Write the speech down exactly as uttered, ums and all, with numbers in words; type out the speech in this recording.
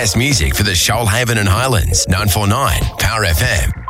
best music for the Shoalhaven and Highlands. nine four nine Power F M.